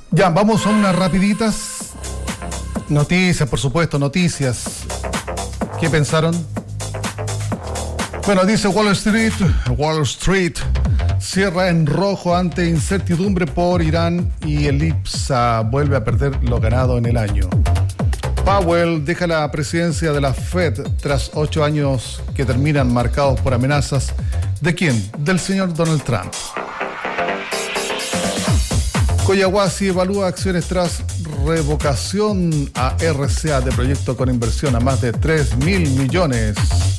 Ya, vamos a unas rapiditas. Noticias, por supuesto, noticias. ¿Qué pensaron? Bueno, dice Wall Street cierra en rojo ante incertidumbre por Irán y el IPSA vuelve a perder lo ganado en el año. Powell deja la presidencia de la Fed tras 8 años que terminan marcados por amenazas. ¿De quién? Del señor Donald Trump. Collahuasi evalúa acciones tras revocación a RCA de proyecto con inversión a más de 3.000 millones.